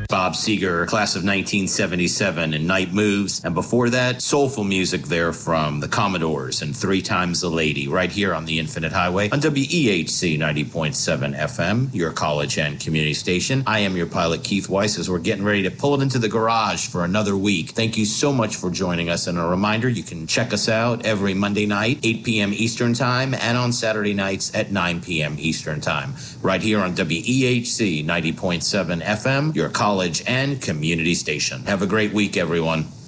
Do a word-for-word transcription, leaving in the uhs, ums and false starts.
Bob Seger, class of nineteen seventy-seven, and Night Moves. And before that, soulful music there from the Commodores and Three Times the Lady, right here on the Infinite Highway on W E H C ninety point seven F M, your college and community station. I am your pilot, Keith Weiss, as we're getting ready to pull it into the garage for another week. Thank you so much for joining us. And a reminder, you can check us out every Monday night, eight p.m. Eastern Time, and on Saturday nights at nine p.m. Eastern Time, right here on W E H C ninety point seven F M, your college and community station. Have a great week, everyone.